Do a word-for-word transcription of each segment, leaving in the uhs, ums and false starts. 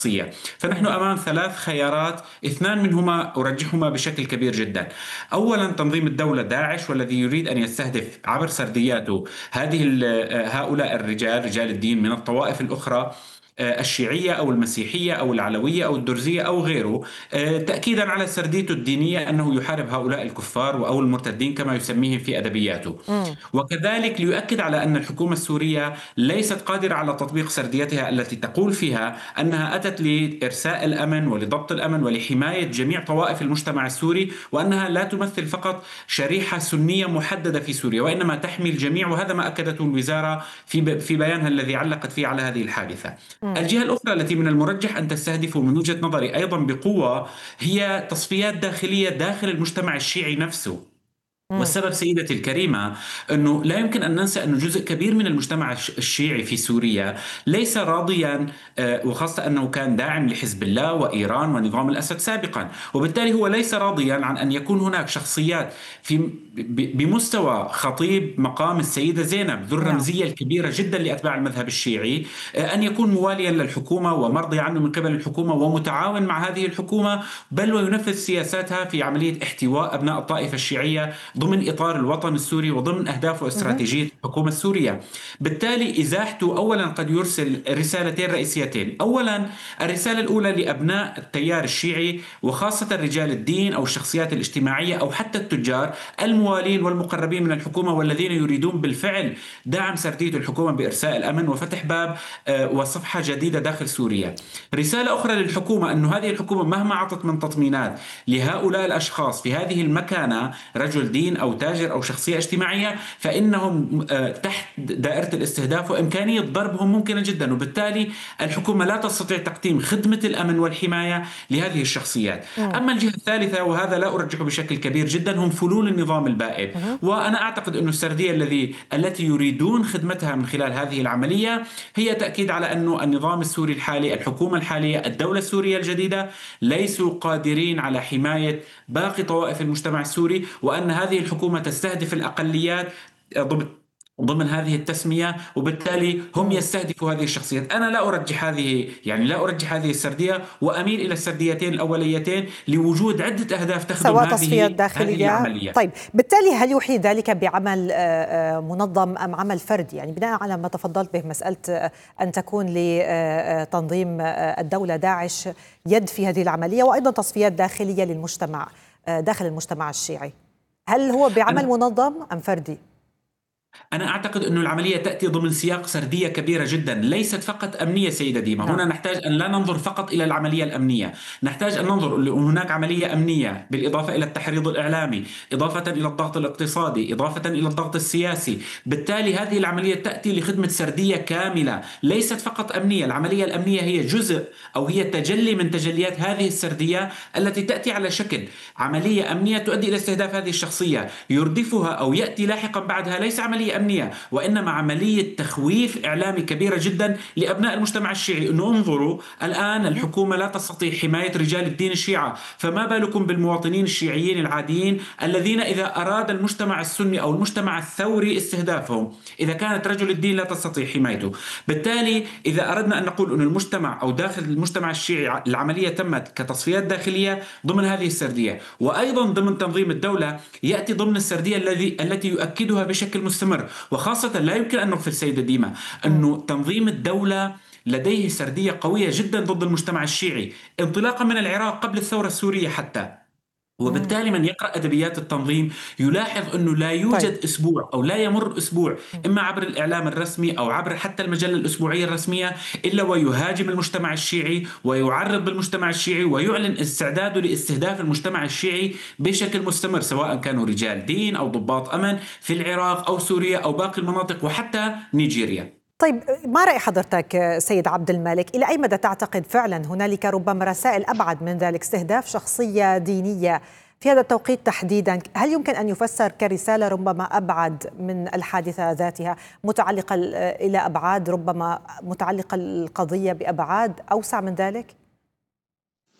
فنحن أمام ثلاث خيارات، اثنان منهما أرجحهما بشكل كبير جدا. أولا تنظيم الدولة داعش، والذي يريد أن يستهدف عبر سردياته هذه هؤلاء الرجال، رجال الدين من الطوائف الأخرى، الشيعية أو المسيحية أو العلوية أو الدرزية أو غيره، تأكيدا على سرديته الدينية أنه يحارب هؤلاء الكفار أو المرتدين كما يسميهم في أدبياته. مم. وكذلك ليؤكد على أن الحكومة السورية ليست قادرة على تطبيق سرديتها التي تقول فيها أنها أتت لإرساء الأمن ولضبط الأمن ولحماية جميع طوائف المجتمع السوري، وأنها لا تمثل فقط شريحة سنية محددة في سوريا، وإنما تحمي الجميع. وهذا ما أكدته الوزارة في في بيانها الذي علقت فيه على هذه الحادثة. مم. الجهة الأخرى التي من المرجح أن تستهدف من وجهة نظري أيضا بقوة هي تصفيات داخلية داخل المجتمع الشيعي نفسه. مم. والسبب سيدتي الكريمة أنه لا يمكن أن ننسى أن جزء كبير من المجتمع الشيعي في سوريا ليس راضيا، وخاصة أنه كان داعم لحزب الله وإيران ونظام الأسد سابقا، وبالتالي هو ليس راضيا عن أن يكون هناك شخصيات في بمستوى خطيب مقام السيدة زينب ذو نعم. الرمزية الكبيرة جدا لأتباع المذهب الشيعي أن يكون مواليا للحكومة ومرضي عنه من قبل الحكومة ومتعاون مع هذه الحكومة، بل وينفذ سياساتها في عملية احتواء أبناء الطائفة الشيعية ضمن إطار الوطن السوري وضمن أهداف مهم. واستراتيجية الحكومة السورية. بالتالي إزاحته أولا قد يرسل رسالتين رئيسيتين. أولا الرسالة الأولى لأبناء التيار الشيعي وخاصة رجال الدين أو الشخصيات الاجتماعية أو حتى التجار الموالين والمقربين من الحكومة والذين يريدون بالفعل دعم سردية الحكومة بإرساء الأمن وفتح باب وصفحة جديدة داخل سوريا. رسالة أخرى للحكومة أن هذه الحكومة مهما عطت من تطمينات لهؤلاء الأشخاص في هذه المكانة، رجل دين أو تاجر أو شخصية اجتماعية، فإنهم تحت دائرة الاستهداف وإمكانية ضربهم ممكنة جدا، وبالتالي الحكومة لا تستطيع تقديم خدمة الأمن والحماية لهذه الشخصيات. مم. أما الجهة الثالثة وهذا لا أرجحه بشكل كبير جدا هم فلول النظام البائد. مهم. وأنا أعتقد أن السردية الذي التي يريدون خدمتها من خلال هذه العملية هي تأكيد على أن النظام السوري الحالي، الحكومة الحالية، الدولة السورية الجديدة ليسوا قادرين على حماية باقي طوائف المجتمع السوري، وأن هذه الحكومة تستهدف الأقليات ضمن ضمن هذه التسمية، وبالتالي هم مم. يستهدفوا هذه الشخصيات. أنا لا أرجح هذه يعني لا أرجح هذه السردية، وأميل إلى السرديتين الأوليتين لوجود عدة أهداف تخدم سواء تصفيات هذه هذه داخلية. العملية. طيب بالتالي هل يوحي ذلك بعمل آه، آه، منظم أم عمل فردي؟ يعني بناء على ما تفضلت به مسألة آه، أن تكون لتنظيم الدولة داعش يد في هذه العملية، وأيضا تصفيات داخلية للمجتمع آه، داخل المجتمع الشيعي، هل هو بعمل أنا منظم أم فردي؟ أنا أعتقد أن العملية تأتي ضمن سياق سردية كبيرة جدا، ليست فقط أمنية سيدة ديما. نعم. هنا نحتاج أن لا ننظر فقط إلى العملية الأمنية، نحتاج أن ننظر أن هناك عملية أمنية بالإضافة إلى التحريض الإعلامي، إضافة إلى الضغط الاقتصادي، إضافة إلى الضغط السياسي. بالتالي هذه العملية تأتي لخدمة سردية كاملة ليست فقط أمنية. العملية الأمنية هي جزء أو هي تجلي من تجليات هذه السردية التي تأتي على شكل عملية أمنية تؤدي إلى استهداف هذه الشخصية، يردفها أو يأتي لاحقا بعدها ليس عملية أمنية وإنما عملية تخويف إعلامي كبيرة جدا لأبناء المجتمع الشيعي. أنه انظروا الآن الحكومة لا تستطيع حماية رجال الدين الشيعة، فما بالكم بالمواطنين الشيعيين العاديين الذين إذا أراد المجتمع السني أو المجتمع الثوري استهدافهم، إذا كانت رجل الدين لا تستطيع حمايته. بالتالي إذا أردنا أن نقول أن المجتمع أو داخل المجتمع الشيعي العملية تمت كتصفيات داخلية ضمن هذه السردية، وأيضا ضمن تنظيم الدولة يأتي ضمن السردية الذي التي يؤكدها بشكل مستمر. وخاصة لا يمكن أن نغفل سيدة ديما مم. أنه تنظيم الدولة لديه سردية قوية جدا ضد المجتمع الشيعي انطلاقا من العراق قبل الثورة السورية حتى. مم. وبالتالي من يقرأ أدبيات التنظيم يلاحظ أنه لا طيب. يوجد أسبوع أو لا يمر أسبوع إما عبر الإعلام الرسمي أو عبر حتى المجلة الأسبوعية الرسمية إلا ويهاجم المجتمع الشيعي ويعرض بالمجتمع الشيعي ويعلن استعداده لاستهداف المجتمع الشيعي بشكل مستمر، سواء كانوا رجال دين أو ضباط أمن في العراق أو سوريا أو باقي المناطق وحتى نيجيريا. طيب ما رأي حضرتك سيد عبد الملك؟ إلى أي مدى تعتقد فعلا هنالك ربما رسائل أبعد من ذلك، استهداف شخصية دينية في هذا التوقيت تحديدا؟ هل يمكن أن يفسر كرسالة ربما أبعد من الحادثة ذاتها، متعلقة إلى أبعاد ربما متعلقة القضية بأبعاد أوسع من ذلك؟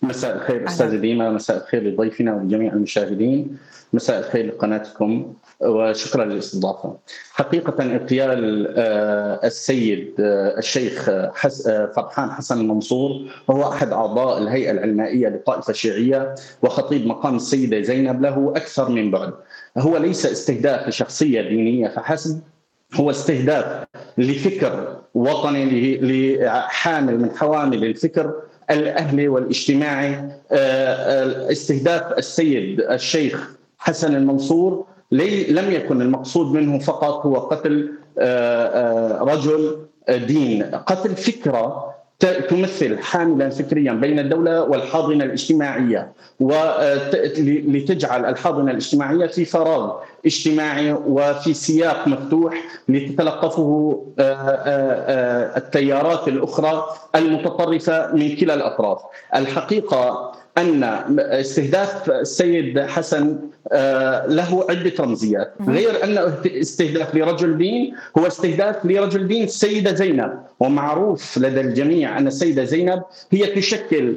مساء الخير أهلا. أستاذ ديما، مساء الخير لضيفنا ولجميع المشاهدين، مساء الخير لقناتكم وشكرا للاستضافة. حقيقة اغتيال السيد الشيخ فرحان حسن المنصور وهو أحد أعضاء الهيئة العلمائية للطائفة الشيعية وخطيب مقام السيدة زينب له أكثر من بعد. هو ليس استهداف لشخصية دينية فحسب، هو استهداف لفكر وطني، لحامل من حوامل الفكر الأهلي والاجتماعي. استهداف السيد الشيخ حسن المنصور لم يكن المقصود منه فقط هو قتل رجل دين، قتل فكرة تمثل حاملا فكريا بين الدولة والحاضنة الاجتماعية، ولتجعل الحاضنة الاجتماعية في فراغ اجتماعي وفي سياق مفتوح لتتلقفه التيارات الأخرى المتطرفة من كلا الأطراف. الحقيقة أن استهداف السيد حسن له عدة رمزيات، غير أنه استهداف لرجل دين، هو استهداف لرجل دين السيدة زينب، ومعروف لدى الجميع أن السيدة زينب هي تشكل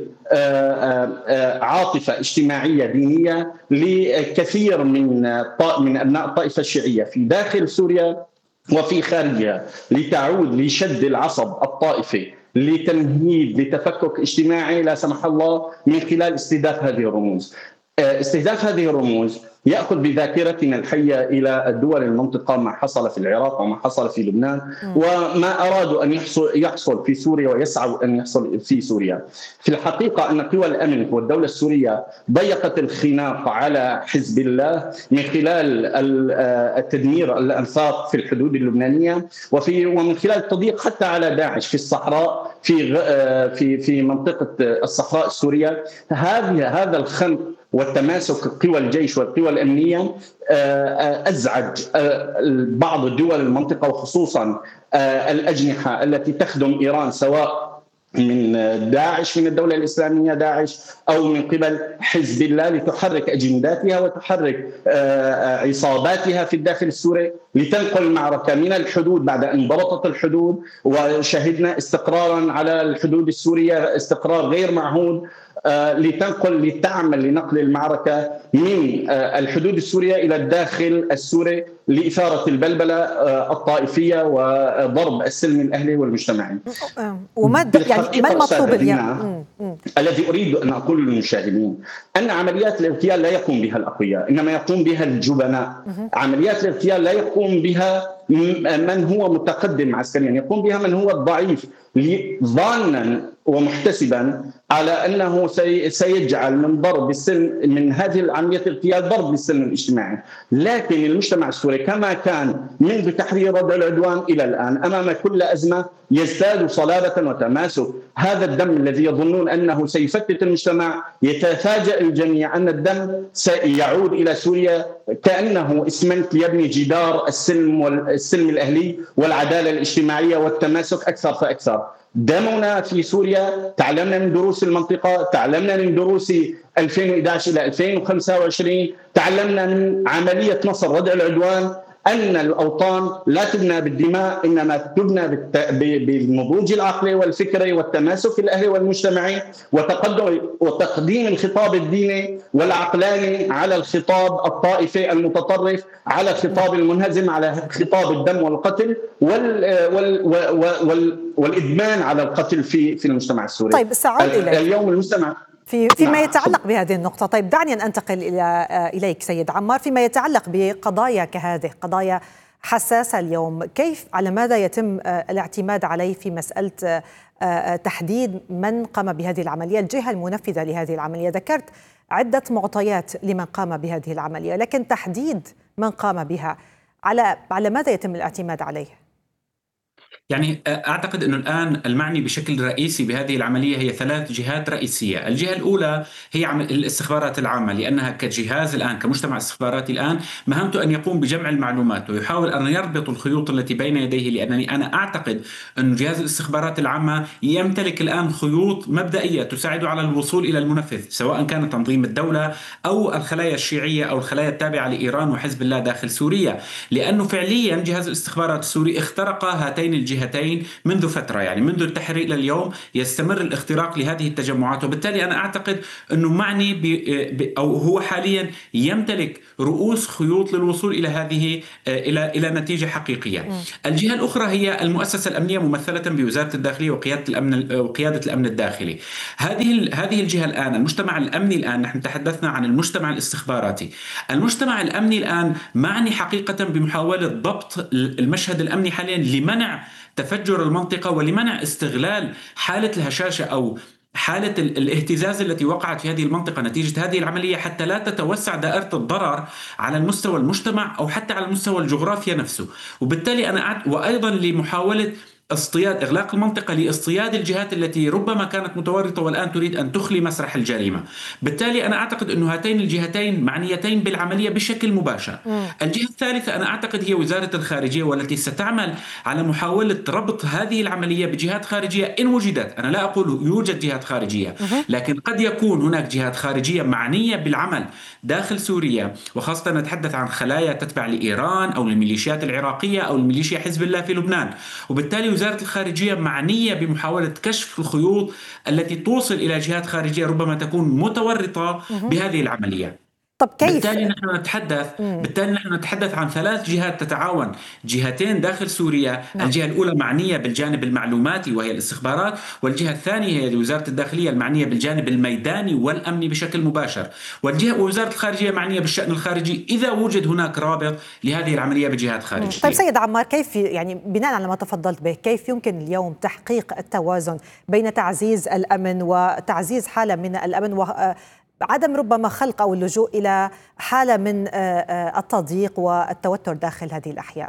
عاطفة اجتماعية دينية لكثير من من أبناء الطائفة الشيعية في داخل سوريا وفي خارجها، لتعود لشد العصب الطائفي، لتمهيد لتفكك اجتماعي لا سمح الله من خلال استهداف هذه الرموز. استهداف هذه الرموز يأخذ بذاكرتنا الحية إلى الدول المنطقة، ما حصل في العراق وما حصل في لبنان وما أرادوا أن يحصل, يحصل في سوريا ويسعوا أن يحصل في سوريا. في الحقيقة أن قوى الأمن والدولة السورية ضيقت الخناق على حزب الله من خلال التدمير الأنفاق في الحدود اللبنانية، وفي ومن خلال التضييق حتى على داعش في الصحراء في في في منطقة الصحراء السورية. هذه هذا الخنق والتماسك قوى الجيش والقوى الأمنية أزعج بعض الدول المنطقة، وخصوصا الأجنحة التي تخدم إيران، سواء من داعش من الدولة الإسلامية داعش أو من قبل حزب الله، لتحرك أجنداتها وتحرك عصاباتها في الداخل السوري لتنقل المعركة من الحدود بعد أن ضبطت الحدود، وشهدنا استقرارا على الحدود السورية استقرار غير معهود، لتنقل لتعمل لنقل المعركة من الحدود السورية إلى الداخل السوري لإثارة البلبلة الطائفية وضرب السلم الأهلي والمجتمعي. وما يعني ما المطلوب اليوم؟ الذي أريد أن أقول للمشاهدين أن عمليات الاغتيال لا يقوم بها الأقوياء، إنما يقوم بها الجبناء. عمليات الاغتيال لا يقوم بها من هو متقدم عسكريا، يقوم بها من هو الضعيف، ظانا ومحتسبا على أنه سيجعل من ضرب السلم من هذه العملية الاغتيال ضرب للسلم الاجتماعي. لكن المجتمع السوري كما كان منذ تحرير ردع العدوان إلى الآن أمام كل أزمة يزداد صلابة وتماسك. هذا الدم الذي يظنون أنه سيفتت المجتمع، يتفاجأ الجميع أن الدم سيعود إلى سوريا كأنه إسمنت ليبني جدار السلم والسلم الأهلي والعدالة الاجتماعية والتماسك أكثر فأكثر. دمنا في سوريا، تعلمنا من دروس المنطقة، تعلمنا من دروس ألفين وإحدى عشر إلى ألفين وخمسة وعشرين، تعلمنا من عملية نصر ردع العدوان أن الأوطان لا تبنى بالدماء، إنما تبنى بالنضوج العقلي والفكري والتماسك الأهلي والمجتمعي وتقدم وتقديم الخطاب الديني والعقلاني على الخطاب الطائفي المتطرف، على الخطاب المنهزم، على خطاب الدم والقتل وال وال وال والإدمان على القتل في في المجتمع السوري. طيب سأعود إليك اليوم المجتمع في فيما يتعلق بهذه النقطة. طيب دعني أن أنتقل إلى إليك سيد عمار فيما يتعلق بقضايا كهذه، قضايا حساسة اليوم، كيف على ماذا يتم الاعتماد عليه في مسألة تحديد من قام بهذه العملية، الجهة المنفذة لهذه العملية؟ ذكرت عدة معطيات لمن قام بهذه العملية، لكن تحديد من قام بها على على ماذا يتم الاعتماد عليه؟ يعني أعتقد أنه الآن المعني بشكل رئيسي بهذه العملية هي ثلاث جهات رئيسية. الجهة الأولى هي الاستخبارات العامة، لأنها كجهاز الآن كمجتمع استخباراتي الآن مهمته أن يقوم بجمع المعلومات ويحاول أن يربط الخيوط التي بين يديه، لأنني أنا أعتقد أن جهاز الاستخبارات العامة يمتلك الآن خيوط مبدئية تساعده على الوصول إلى المنفذ، سواء كان تنظيم الدولة أو الخلايا الشيعية أو الخلايا التابعة لإيران وحزب الله داخل سوريا، لأنه فعليا جهاز الاستخبارات السوري اخترق هاتين الجهات الجهتين منذ فترة، يعني منذ التحرير إلى اليوم يستمر الاختراق لهذه التجمعات، وبالتالي أنا أعتقد أنه معني ب أو هو حاليا يمتلك رؤوس خيوط للوصول إلى هذه إلى إلى نتيجة حقيقية. م. الجهة الأخرى هي المؤسسة الأمنية ممثلة بوزارة الداخلية وقيادة الأمن وقيادة الأمن الداخلي. هذه هذه الجهة الآن، المجتمع الأمني الآن، نحن تحدثنا عن المجتمع الاستخباراتي. المجتمع الأمني الآن معني حقيقة بمحاولة ضبط المشهد الأمني حاليا لمنع تفجر المنطقة ولمنع استغلال حالة الهشاشة أو حالة الاهتزاز التي وقعت في هذه المنطقة نتيجة هذه العملية، حتى لا تتوسع دائرة الضرر على المستوى المجتمع أو حتى على المستوى الجغرافيا نفسه. وبالتالي أنا أعد وأيضا لمحاولة اصطياد إغلاق المنطقة لاصطياد الجهات التي ربما كانت متورطة والآن تريد أن تخلي مسرح الجريمة. بالتالي أنا أعتقد أن هاتين الجهتين معنيتين بالعملية بشكل مباشر. م. الجهة الثالثة أنا أعتقد هي وزارة الخارجية، والتي ستعمل على محاولة ربط هذه العملية بجهات خارجية إن وجدت. أنا لا أقول يوجد جهات خارجية، لكن قد يكون هناك جهات خارجية معنية بالعمل داخل سوريا، وخاصة نتحدث عن خلايا تتبع لإيران أو الميليشيات العراقية أو الميليشيا حزب الله في لبنان. وبالتالي وزارة الخارجية معنية بمحاولة كشف الخيوط التي توصل إلى جهات خارجية ربما تكون متورطة بهذه العملية. طب كيف؟ بالتالي نحن نتحدث بالتالي نحن نتحدث عن ثلاث جهات تتعاون، جهتين داخل سوريا. نعم. الجهة الأولى معنية بالجانب المعلوماتي وهي الاستخبارات، والجهة الثانية هي وزارة الداخلية المعنية بالجانب الميداني والأمني بشكل مباشر، والجهة ووزارة الخارجية معنية بالشأن الخارجي إذا وجد هناك رابط لهذه العملية بجهات خارجية. طيب سيد عمار، كيف يعني بناء على ما تفضلت به كيف يمكن اليوم تحقيق التوازن بين تعزيز الأمن وتعزيز حالة من الأمن و عدم ربما خلق أو اللجوء إلى حالة من التضييق والتوتر داخل هذه الأحياء؟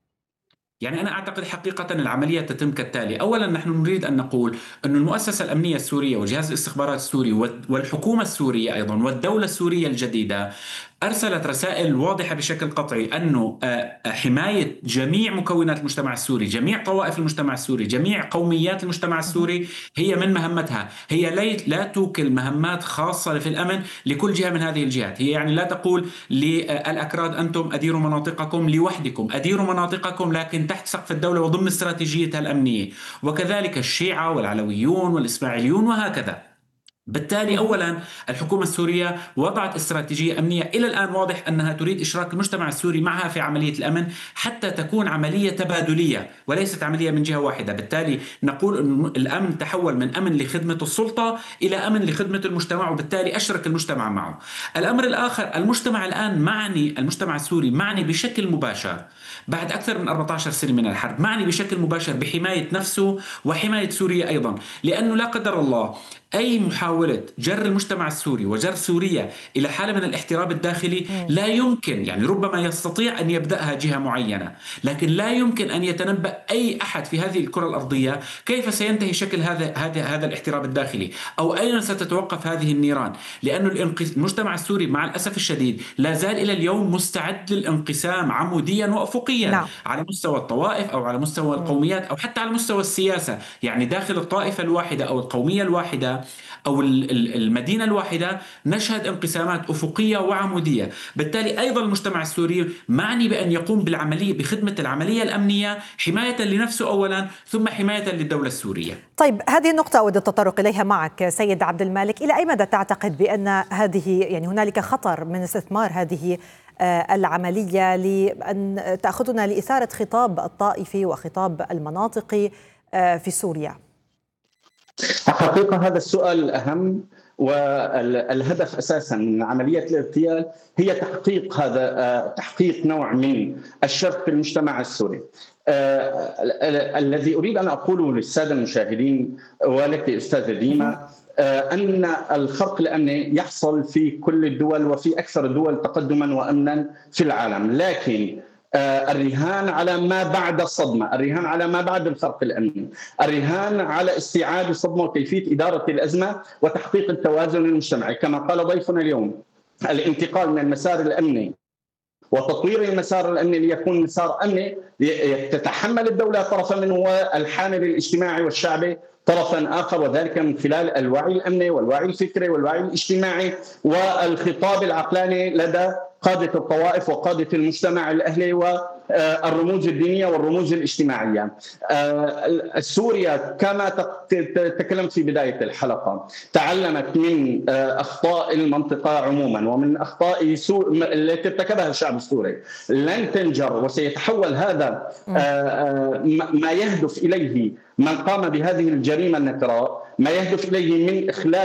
يعني أنا أعتقد حقيقة العملية تتم كالتالي. أولا نحن نريد أن نقول أن المؤسسة الأمنية السورية وجهاز الاستخبارات السوري والحكومة السورية أيضا والدولة السورية الجديدة أرسلت رسائل واضحة بشكل قطعي أنه حماية جميع مكونات المجتمع السوري، جميع طوائف المجتمع السوري، جميع قوميات المجتمع السوري هي من مهمتها. هي لا توكل مهمات خاصة في الأمن لكل جهة من هذه الجهات. هي يعني لا تقول للأكراد أنتم أديروا مناطقكم لوحدكم، أديروا مناطقكم لكن تحت سقف الدولة وضمن استراتيجيتها الأمنية، وكذلك الشيعة والعلويون والإسماعيليون وهكذا. بالتالي أولا الحكومة السورية وضعت استراتيجية أمنية إلى الآن واضح أنها تريد إشراك المجتمع السوري معها في عملية الأمن حتى تكون عملية تبادلية وليست عملية من جهة واحدة. بالتالي نقول أن الأمن تحول من أمن لخدمة السلطة إلى أمن لخدمة المجتمع، وبالتالي أشرك المجتمع معه. الأمر الآخر، المجتمع الآن معني، المجتمع السوري معني بشكل مباشر بعد أكثر من أربعة عشر سنة من الحرب، معني بشكل مباشر بحماية نفسه وحماية سوريا أيضا، لأنه لا قدر الله أي محاولة جر المجتمع السوري وجر سوريا إلى حالة من الاحتراب الداخلي لا يمكن، يعني ربما يستطيع أن يبدأها جهة معينة، لكن لا يمكن أن يتنبأ أي أحد في هذه الكرة الأرضية كيف سينتهي شكل هذا هذا هذا الاحتراب الداخلي أو أين ستتوقف هذه النيران، لأن المجتمع السوري مع الأسف الشديد لا زال إلى اليوم مستعد للانقسام عموديا وأفقيا. نعم. على مستوى الطوائف أو على مستوى القوميات أو حتى على مستوى السياسة، يعني داخل الطائفة الواحدة أو القومية الواحدة أو المدينة الواحدة نشهد انقسامات أفقية وعمودية. بالتالي أيضا المجتمع السوري معني بأن يقوم بالعملية بخدمة العملية الأمنية حماية لنفسه أولا ثم حماية للدولة السورية. طيب هذه النقطة أود التطرق إليها معك سيد عبد المالك. إلى أي مدى تعتقد بأن هذه يعني هنالك خطر من استثمار هذه العملية لأن تأخذنا لإثارة خطاب الطائفي وخطاب المناطقي في سوريا؟ حقيقة هذا السؤال الأهم، والهدف أساساً من عملية الاغتيال هي تحقيق هذا تحقيق نوع من الشرك في المجتمع السوري. الذي أريد أن أقوله للسادة المشاهدين ولك أستاذة ديما أن الخرق الأمني يحصل في كل الدول وفي أكثر الدول تقدماً وأمناً في العالم، لكن الرهان على ما بعد الصدمة، الرهان على ما بعد الخرق الأمني، الرهان على استيعاب الصدمة وكيفية إدارة الأزمة وتحقيق التوازن المجتمعي. كما قال ضيفنا اليوم، الانتقال من المسار الأمني وتطوير المسار الأمني ليكون مسار أمني تتحمل الدولة طرفا منه والحامل الاجتماعي والشعبي طرفا آخر، وذلك من خلال الوعي الأمني والوعي الفكري والوعي الاجتماعي والخطاب العقلاني لدى قادة الطوائف وقادة المجتمع الأهلي والرموز الدينية والرموز الاجتماعية. سوريا كما تكلمت في بداية الحلقة تعلمت من أخطاء المنطقة عموما ومن أخطاء التي ارتكبها الشعب السوري. لن تنجر وسيتحول هذا ما يهدف إليه من قام بهذه الجريمة النكراء، ما يهدف إليه من إخلال